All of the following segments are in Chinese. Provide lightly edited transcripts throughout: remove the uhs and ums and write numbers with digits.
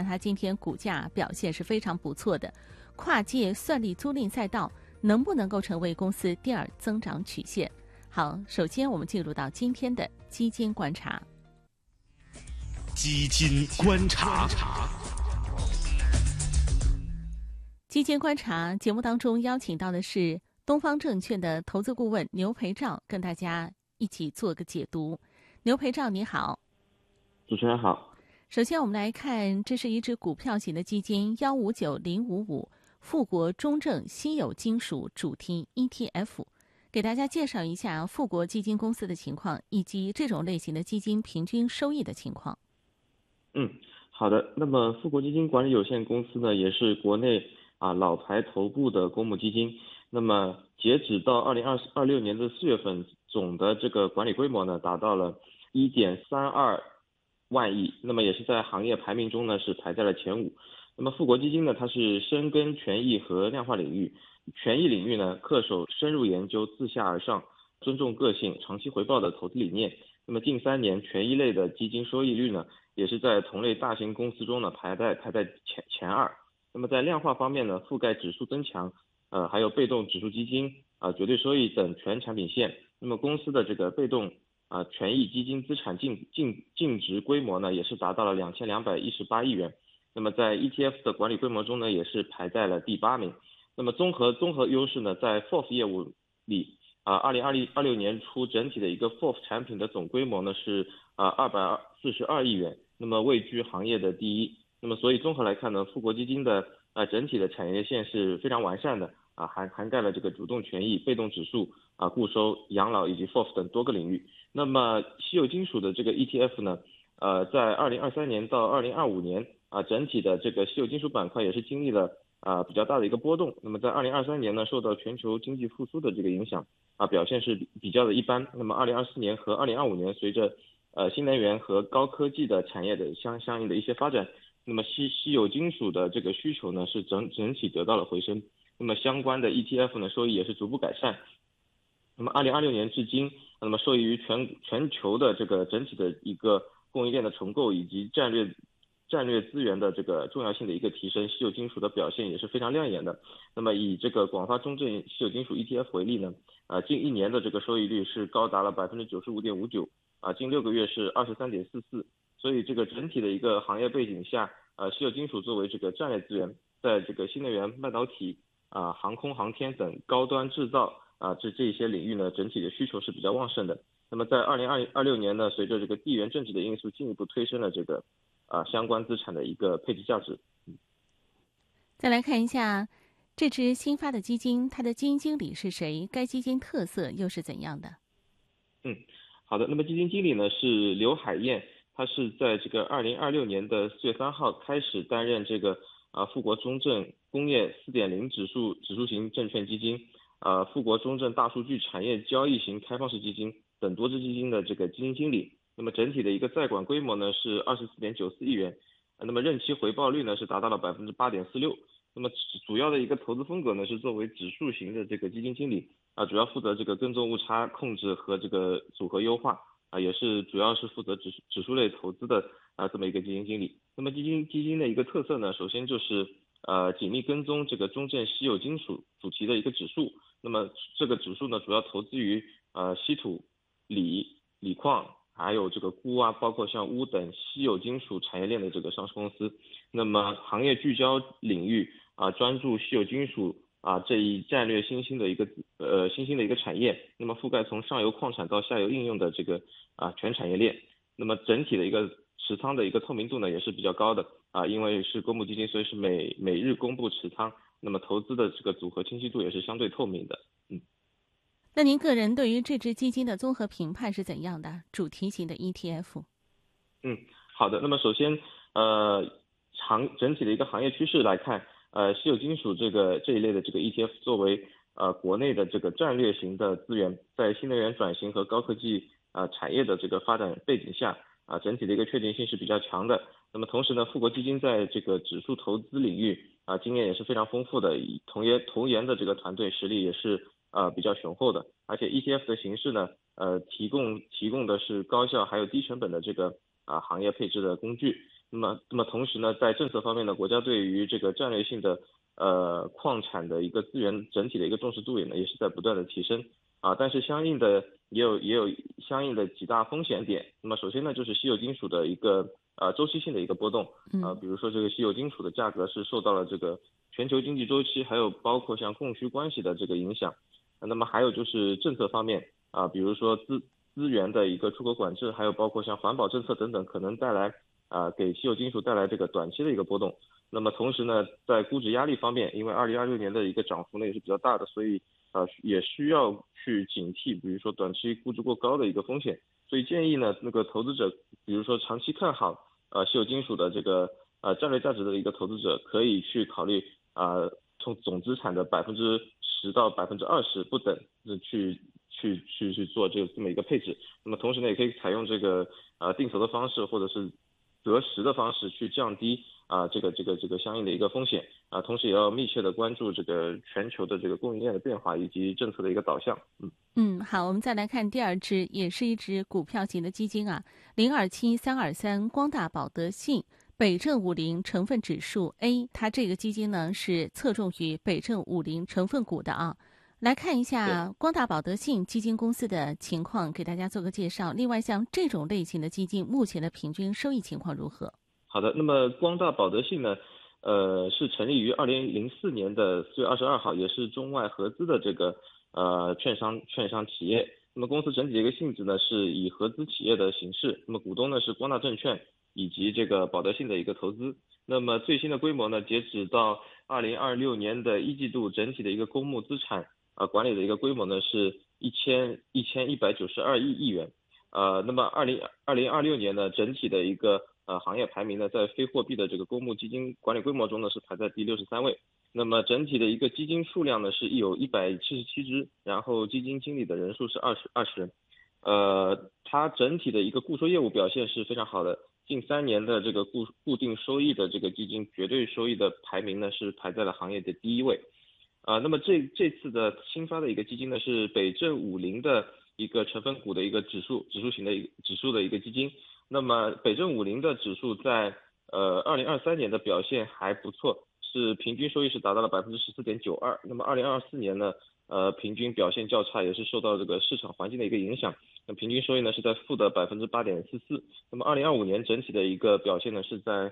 它今天股价表现是非常不错的。跨界算力租赁赛道能不能够成为公司第二增长曲线？好，首先我们进入到今天的基金观察。 基金观察。 基金观察节目当中邀请到的是东方证券的投资顾问牛培照，跟大家一起做个解读。牛培照你好。 主持人好。 首先我们来看，这是一只股票型的基金159055富国中证稀有金属主题 ETF， 给大家介绍一下富国基金公司的情况，以及这种类型的基金平均收益的情况。 好的。那么富国基金管理有限公司呢，也是国内老牌头部的公募基金。那么截止到2026年的4月份，总的这个管理规模呢达到了1.32万亿，那么也是在行业排名中呢是排在了前5。那么富国基金呢，它是深耕权益和量化领域，权益领域呢恪守深入研究、自下而上、尊重个性、长期回报的投资理念。那么近3年权益类的基金收益率呢，也是在同类大型公司中呢排在前2。那么在量化方面呢，覆盖指数增强，还有被动指数基金绝对收益等全产品线。那么公司的这个被动权益基金资产净值规模呢，也是达到了2218亿元。那么在 ETF 的管理规模中呢，也是排在了第8名。那么综合优势呢，在 FOF 业务里，2026年初整体的一个 FOF 产品的总规模呢是242亿元，那么位居行业的第1。那么所以综合来看呢，富国基金的整体的产业线是非常完善的涵盖了这个主动权益、被动指数固收、养老以及 FOF 等多个领域。那么稀有金属的这个 ETF 呢，在2023年到2025年整体的这个稀有金属板块也是经历了比较大的一个波动。那么在2023年呢，受到全球经济复苏的这个影响表现是比较的一般。那么2024年和2025年随着新能源和高科技的产业的相应的一些发展，那么稀有金属的这个需求呢是整体得到了回升。那么相关的 ETF 呢收益也是逐步改善。那么2026年至今，那么受益于全球的这个整体的一个供应链的重构以及战略资源的这个重要性的一个提升，稀有金属的表现也是非常亮眼的。那么以这个广发中证稀有金属 ETF 为例呢，近1年的这个收益率是高达了 95.59%， 近6个月是 23.44%。所以这个整体的一个行业背景下，稀有金属作为这个战略资源，在这个新能源、半导体航空航天等高端制造这一些领域呢，整体的需求是比较旺盛的。那么在2026年呢，随着这个地缘政治的因素进一步推升了这个相关资产的一个配置价值。 再来看一下这支新发的基金，它的基金经理是谁？该基金特色又是怎样的？ 好的。那么基金经理呢是刘海燕，他是在这个2026年的4月3号开始担任这个富国中证工业 4.0 指数型证券基金、富国中证大数据产业交易型开放式基金等多支基金的这个基金经理。那么整体的一个在管规模呢是 24.94 亿元，那么任期回报率呢是达到了 8.46%。那么主要的一个投资风格呢是作为指数型的这个基金经理主要负责这个跟踪误差控制和这个组合优化也是主要是负责指数类投资的这么一个基金经理。那么基金的一个特色呢，首先就是紧密跟踪这个中证稀有金属主题的一个指数。那么这个指数呢主要投资于稀土、锂矿还有这个钴包括像钨等稀有金属产业链的这个上市公司。那么行业聚焦领域专注稀有金属这一战略新兴的一个产业。那么覆盖从上游矿产到下游应用的这个全产业链。那么整体的一个持仓的一个透明度呢也是比较高的因为是公募基金，所以是每日公布持仓，那么投资的这个组合清晰度也是相对透明的。 那您个人对于这支基金的综合评判是怎样的？主题型的 ETF。 好的。那么首先整体的一个行业趋势来看，稀有金属这一类的这个 ETF 作为国内的这个战略型的资源，在新能源转型和高科技产业的这个发展背景下整体的一个确定性是比较强的。那么同时呢，富国基金在这个指数投资领域经验也是非常丰富的，同研的这个团队实力也是比较雄厚的。而且 ETF 的形式呢提供的是高效还有低成本的这个行业配置的工具。 那么同时呢，在政策方面呢，国家对于这个战略性的矿产的一个资源整体的一个重视度也是在不断的提升但是相应的也有相应的几大风险点。那么首先呢，就是稀有金属的一个周期性的一个波动比如说这个稀有金属的价格是受到了这个全球经济周期，还有包括像供需关系的这个影响。那么还有就是政策方面比如说资源的一个出口管制，还有包括像环保政策等等，可能带来给稀有金属带来这个短期的一个波动。那么同时呢，在估值压力方面，因为2026年的一个涨幅呢也是比较大的，所以也需要去警惕，比如说短期估值过高的一个风险。所以建议呢，那个投资者，比如说长期看好稀有金属的这个战略价值的一个投资者，可以去考虑从总资产的10%到20%不等去做这么一个配置。那么同时呢，也可以采用这个定投的方式，或者是择时的方式去降低这个相应的一个风险同时也要密切的关注这个全球的这个供应链的变化以及政策的一个导向。 好，我们再来看第二只，也是一只股票型的基金027-323光大保德信北证50成分指数 A， 它这个基金呢是侧重于北证50成分股的来看一下光大保德信基金公司的情况，给大家做个介绍。另外，像这种类型的基金，目前的平均收益情况如何？ 好的，那么光大保德信呢，是成立于2004年的4月22号，也是中外合资的这个券商企业。那么公司整体的一个性质呢，是以合资企业的形式。那么股东呢是光大证券以及这个保德信的一个投资。那么最新的规模呢，截止到2026年的一季度，整体的一个公募资产管理的一个规模呢是1192亿元。那么2026年呢，整体的一个行业排名呢，在非货币的这个公募基金管理规模中呢，是排在第63位。那么整体的一个基金数量呢，是有177只，然后基金经理的人数是20人。它整体的一个固收业务表现是非常好的，近3年的这个固定收益的这个基金绝对收益的排名呢，是排在了行业的第1位。那么这次的新发的一个基金呢，是北证50的一个成分股的一个指数型的指数的一个基金。那么北证50的指数在2023年的表现还不错，是平均收益是达到了14.92%。那么2024年呢，平均表现较差，也是受到这个市场环境的一个影响。那平均收益呢是在负的8.44%。那么2025年整体的一个表现呢是在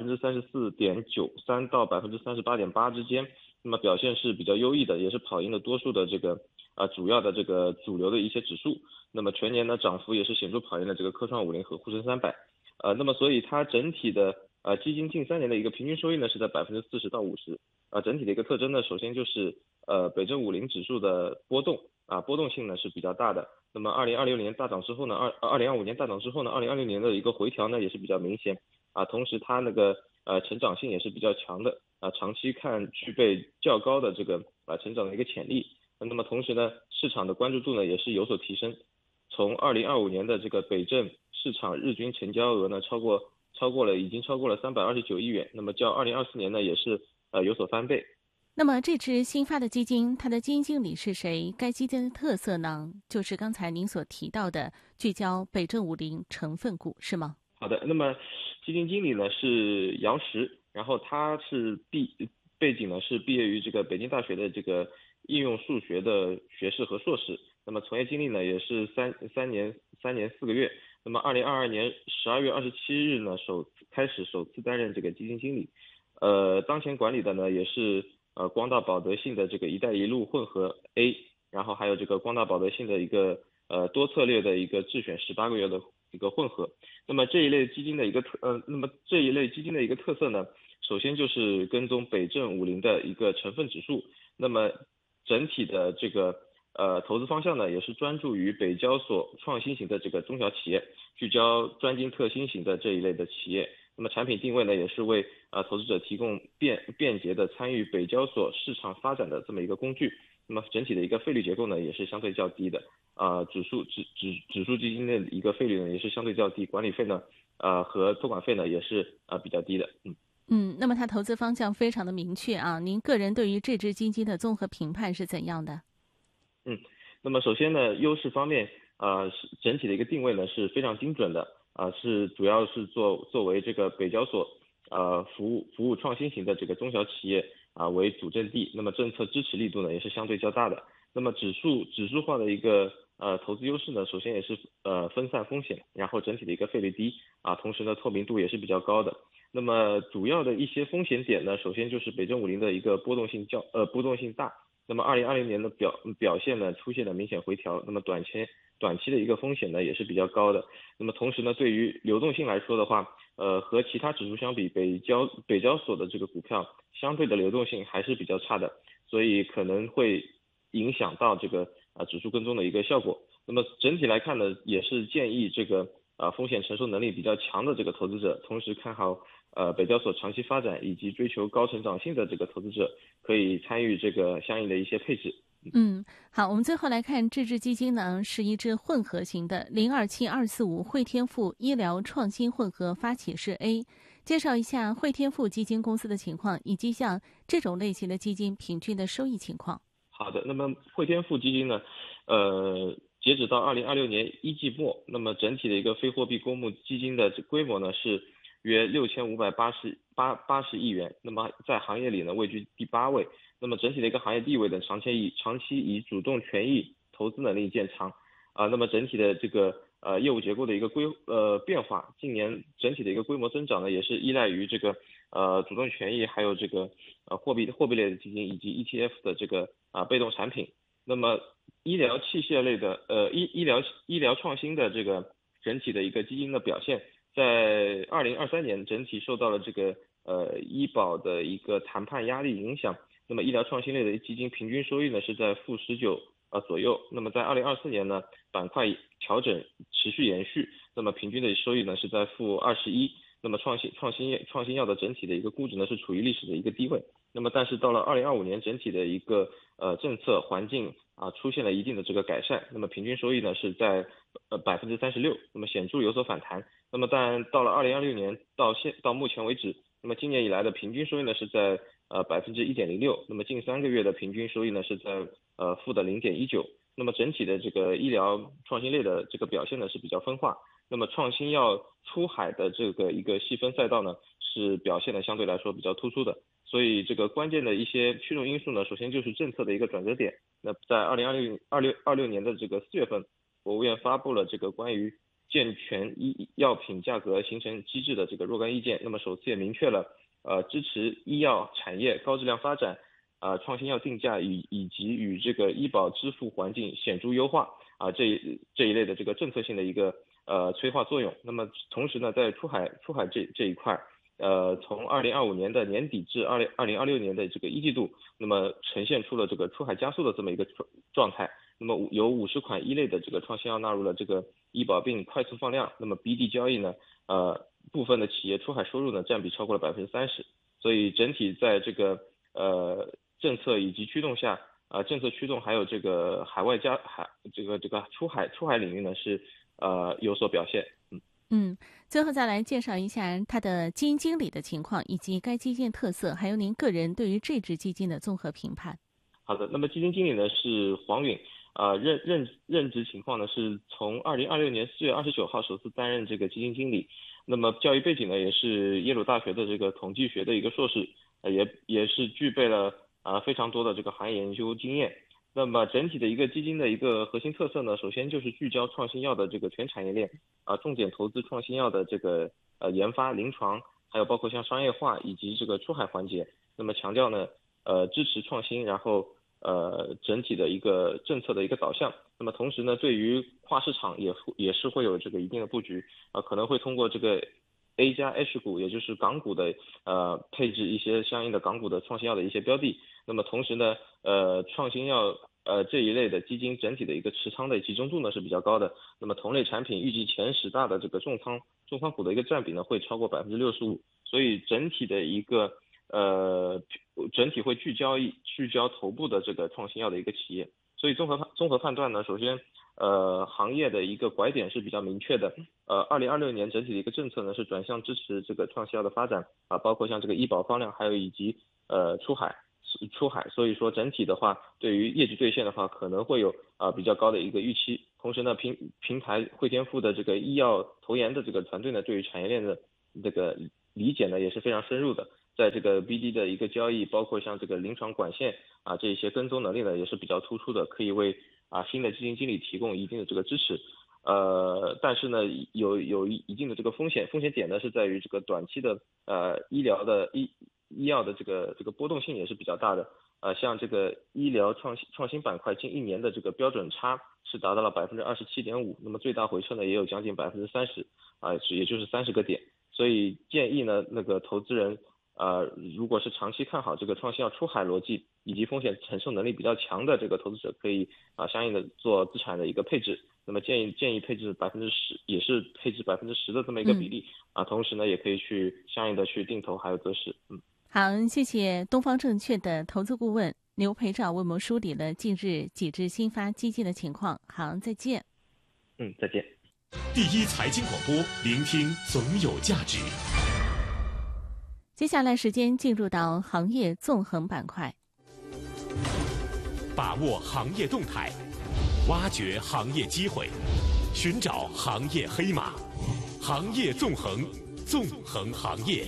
34.93%到38.8%之间。那么表现是比较优异的，也是跑赢了多数的这个主要的这个主流的一些指数。那么全年呢涨幅也是显著跑赢了这个科创50和沪深300。那么所以它整体的基金近3年的一个平均收益呢是在40%到50%。整体的一个特征呢，首先就是北证50指数的波动性呢是比较大的。那么2026年大涨之后呢，2025年大涨之后呢，2026年的一个回调呢也是比较明显同时它那个成长性也是比较强的长期看具备较高的这个成长的一个潜力。那么同时呢，市场的关注度呢也是有所提升。从2025年的这个北证市场日均成交额呢已经超过了329亿元，那么较2024年呢也是有所翻倍。 那么这支新发的基金，它的基金经理是谁？该基金的特色呢，就是刚才您所提到的聚焦北证50成分股，是吗？ 好的，那么基金经理呢是姚石，然后他是背景呢是毕业于这个北京大学的这个应用数学的学士和硕士。那么从业经历呢也是三年4个月。那么2022年12月27日呢开始首次担任这个基金经理。当前管理的呢也是光大保德信的这个一带一路混合 A， 然后还有这个光大保德信的一个多策略的一个自选18个月的一个混合。那么这一类基金的一个特色呢，首先就是跟踪北证50的一个成分指数。那么整体的这个投资方向呢，也是专注于北交所创新型的这个中小企业，聚焦专精特新型的这一类的企业。那么产品定位呢，也是为投资者提供便捷的参与北交所市场发展的这么一个工具。那么整体的一个费率结构呢，也是相对较低的。指数基金的一个费率呢，也是相对较低，管理费呢和托管费呢也是比较低的。 那么它投资方向非常的明确您个人对于这支基金的综合评判是怎样的？ 那么首先呢，优势方面整体的一个定位呢是非常精准的。 是主要是作为这个北交所服务创新型的这个中小企业为主阵地，那么政策支持力度呢也是相对较大的。那么指数化的一个投资优势呢，首先也是分散风险，然后整体的一个费率低同时呢透明度也是比较高的。那么主要的一些风险点呢，首先就是北证50的一个波动性大。那么2020年的表现呢出现了明显回调，那么短期的一个风险呢也是比较高的。那么同时呢，对于流动性来说的话，和其他指数相比，北交所的这个股票相对的流动性还是比较差的，所以可能会影响到这个指数跟踪的一个效果。那么整体来看呢，也是建议这个风险承受能力比较强的这个投资者，同时看好北交所长期发展以及追求高成长性的这个投资者，可以参与这个相应的一些配置。 好，我们最后来看这支基金呢是一支混合型的027245汇添富医疗创新混合发起式 A。介绍一下汇添富基金公司的情况，以及像这种类型的基金平均的收益情况。 好的，那么汇添富基金呢，截止到2026年1季末，那么整体的一个非货币公募基金的规模呢是约6580亿元，那么在行业里呢位居第8位。那么整体的一个行业地位呢，长期以主动权益投资能力见长那么整体的这个业务结构的一个变化，近年整体的一个规模增长呢，也是依赖于这个主动权益，还有这个货币类的基金以及 ETF 的这个被动产品。那么医疗器械类的医疗创新的这个整体的一个基金的表现，在2023年整体受到了这个医保的一个谈判压力影响，那么医疗创新类的基金平均收益呢是在-19%左右。那么在2024年呢，板块调整持续延续，那么平均的收益呢是在-21%。那么创新药的整体的一个估值呢是处于历史的一个低位。那么但是到了2025年，整体的一个政策环境出现了一定的这个改善，那么平均收益呢是在36%，那么显著有所反弹。那么但到了2026年到目前为止，那么今年以来的平均收益呢是在1.06%，那么近3个月的平均收益呢是在-0.19%。那么整体的这个医疗创新类的这个表现呢是比较分化。那么创新药出海的这个一个细分赛道呢是表现的相对来说比较突出的。所以这个关键的一些驱动因素呢，首先就是政策的一个转折点。那在2026年的这个4月份，国务院发布了这个关于健全医药品价格形成机制的这个若干意见，那么首次也明确了支持医药产业高质量发展创新药定价以及与这个医保支付环境显著优化这一类的这个政策性的一个催化作用。那么同时呢，在出海这一块从2025年的年底至2026年的这个1季度，那么呈现出了这个出海加速的这么一个状态。那么有50款一类的这个创新药纳入了这个医保并快速放量，那么 BD 交易呢部分的企业出海收入呢占比超过了30%。所以整体在这个政策以及驱动下政策驱动还有这个这个出海领域呢是有所表现。 最后再来介绍一下它的基金经理的情况，以及该基金特色，还有您个人对于这支基金的综合评判。 好的，那么基金经理呢是黄允任职情况呢是从2026年4月29号首次担任这个基金经理。那么教育背景呢也是耶鲁大学的这个统计学的一个硕士，也是具备了非常多的这个行业研究经验。那么整体的一个基金的一个核心特色呢，首先就是聚焦创新药的这个全产业链重点投资创新药的这个研发、临床，还有包括像商业化以及这个出海环节。那么强调呢支持创新，然后整体的一个政策的一个导向。那么同时呢，对于跨市场也是会有这个一定的布局可能会通过这个 A 加 H 股，也就是港股的配置一些相应的港股的创新药的一些标的。那么同时呢创新药这一类的基金整体的一个持仓的集中度呢是比较高的。那么同类产品预计前10大的这个重仓股的一个占比呢会超过65%。所以整体的一个整体会聚焦头部的这个创新药的一个企业。所以综合判断呢，首先行业的一个拐点是比较明确的。2026年整体的一个政策呢是转向支持这个创新药的发展包括像这个医保放量，还有以及出海。所以说整体的话，对于业绩兑现的话，可能会有比较高的一个预期。 同时呢，平台汇添富的这个医药投研的这个团队呢，对于产业链的这个理解呢也是非常深入的，在这个 BD 的一个交易，包括像这个临床管线这一些跟踪能力呢也是比较突出的，可以为新的基金经理提供一定的这个支持。但是呢，有一定的这个风险点呢是在于这个短期的医药的这个波动性也是比较大的。像这个医疗创新板块近1年的这个标准差是达到了27.5%，那么最大回撤呢也有将近30%，也就是30个点。所以建议呢，那个投资人如果是长期看好这个创新药出海逻辑以及风险承受能力比较强的这个投资者，可以相应的做资产的一个配置。那么建议配置10%，也是配置10%的这么一个比例同时呢，也可以去相应的去定投还有择时。 好，谢谢东方证券的投资顾问刘培照为我们梳理了近日几只新发基金的情况。好，再见。 再见。 第一财经广播，聆听总有价值。 接下来时间进入到行业纵横板块， 把握行业动态，挖掘行业机会，寻找行业黑马，行业纵横，纵横行业。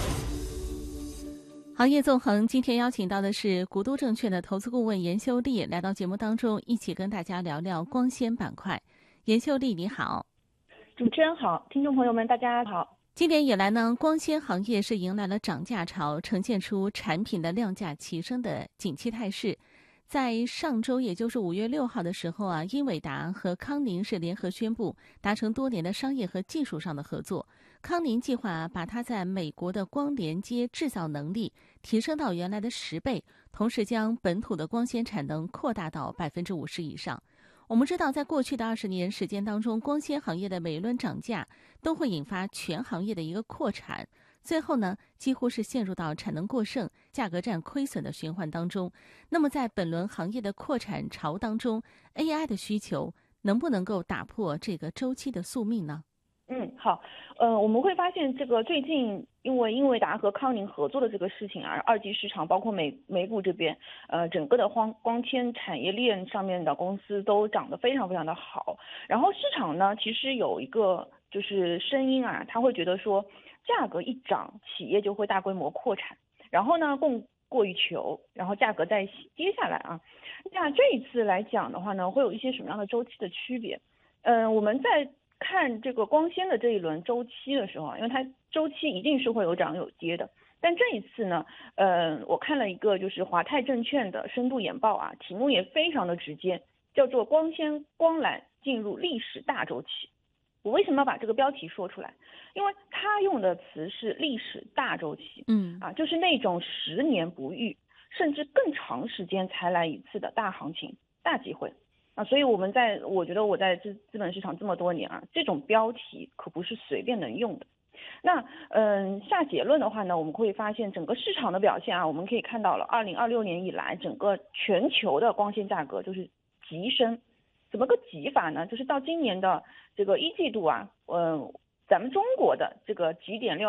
行业纵横今天邀请到的是古都证券的投资顾问严秀丽，来到节目当中一起跟大家聊聊光纤板块。严秀丽你好。 主持人好，听众朋友们大家好。 今年以来呢，光纤行业是迎来了涨价潮，呈现出产品的量价齐升的景气态势。在上周，也就是5月6号的时候英伟达和康宁是联合宣布达成多年的商业和技术上的合作。康宁计划把它在美国的光连接制造能力提升到原来的10倍，同时将本土的光纤产能扩大到50%以上。我们知道，在过去的20年时间当中，光纤行业的每一轮涨价都会引发全行业的一个扩产，最后呢，几乎是陷入到产能过剩、价格战亏损的循环当中。那么在本轮行业的扩产潮当中 ，AI 的需求能不能够打破这个周期的宿命呢？ 好，我们会发现这个最近因为英伟达和康宁合作的这个事情二级市场包括美股这边，整个的光纤产业链上面的公司都涨得非常非常的好。然后市场呢，其实有一个就是声音他会觉得说价格一涨，企业就会大规模扩产，然后呢供过于求，然后价格再跌下来那这一次来讲的话呢，会有一些什么样的周期的区别？我们在看这个光纤的这一轮周期的时候因为它周期一定是会有涨有跌的，但这一次呢，我看了一个就是华泰证券的深度研报题目也非常的直接，叫做光纤光缆进入历史大周期。我为什么要把这个标题说出来？因为他用的词是历史大周期，就是那种10年不遇，甚至更长时间才来一次的大行情、大机会。所以我觉得我在资本市场这么多年这种标题可不是随便能用的。那下结论的话呢，我们会发现整个市场的表现我们可以看到了2026年以来，整个全球的光纤价格就是急升。怎么个急法呢？就是到今年的这个1季度咱们中国的这个极点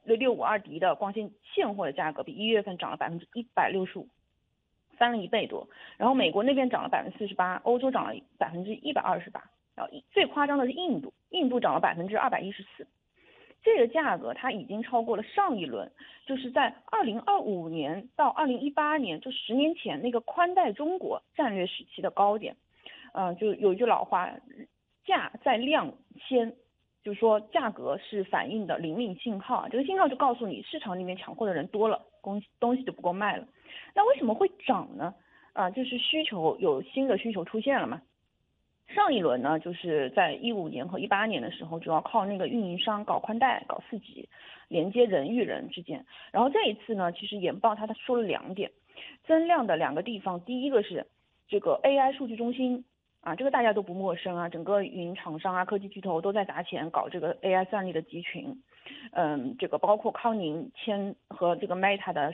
652D 的光纤现货的价格比1月份涨了165%。翻了1倍多，然后美国那边涨了48%，欧洲涨了128%，然后最夸张的是印度涨了214%。这个价格它已经超过了上一轮，就是在2025年到2018年，就10年前那个宽带中国战略时期的高点。就有一句老话，价在量先，就是说价格是反映的灵敏信号，这个信号就告诉你市场里面抢货的人多了，东西就不够卖了。那为什么会涨呢？就是有新的需求出现了嘛。上一轮呢，就是在15年和18年的时候，主要靠那个运营商搞宽带、搞4G，连接人与人之间。然后这一次呢，其实研报它说了2点，增量的2个地方，第一个是这个 AI 数据中心。这个大家都不陌生整个云厂商科技巨头都在砸钱搞这个 AI 算力的集群。这个包括康宁签和这个 Meta 的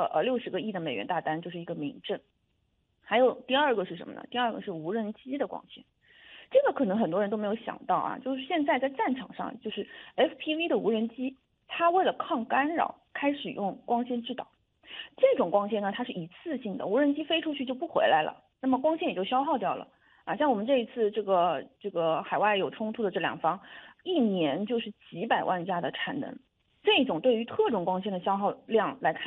60个亿的美元大单就是一个明证。还有第二个是什么呢？第二个是无人机的光纤。这个可能很多人都没有想到就是现在在战场上，就是 FPV 的无人机，它为了抗干扰开始用光纤制导。这种光纤呢，它是一次性的，无人机飞出去就不回来了，那么光纤也就消耗掉了。 啊，像我们这一次这个海外有冲突的这两方，一年就是几百万架的产能，这种对于特种光纤的消耗量来看。